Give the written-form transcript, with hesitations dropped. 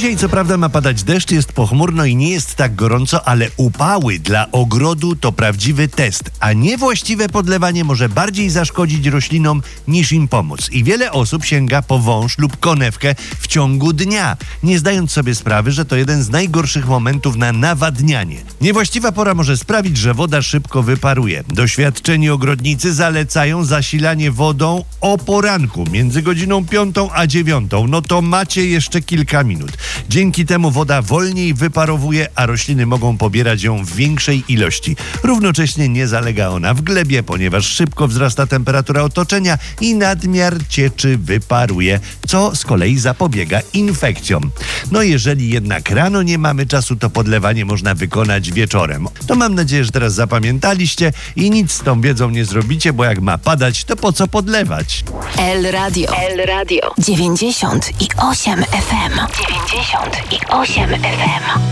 Dzisiaj co prawda ma padać deszcz, jest pochmurno i nie jest tak gorąco, ale upały dla ogrodu to prawdziwy test, a niewłaściwe podlewanie może bardziej zaszkodzić roślinom niż im pomóc. I wiele osób sięga po wąż lub konewkę w ciągu dnia, nie zdając sobie sprawy, że to jeden z najgorszych momentów na nawadnianie. Niewłaściwa pora może sprawić, że woda szybko wyparuje. Doświadczeni ogrodnicy zalecają zasilanie wodą o poranku, między godziną 5 a 9. No to macie jeszcze kilka minut. Dzięki temu woda wolniej wyparowuje, a rośliny mogą pobierać ją w większej ilości. Równocześnie nie zalega ona w glebie, ponieważ szybko wzrasta temperatura otoczenia i nadmiar cieczy wyparuje, co z kolei zapobiega infekcjom. No jeżeli jednak rano nie mamy czasu, to podlewanie można wykonać wieczorem. To mam nadzieję, że teraz zapamiętaliście i nic z tą wiedzą nie zrobicie, bo jak ma padać, to po co podlewać? El Radio 98 FM 98 FM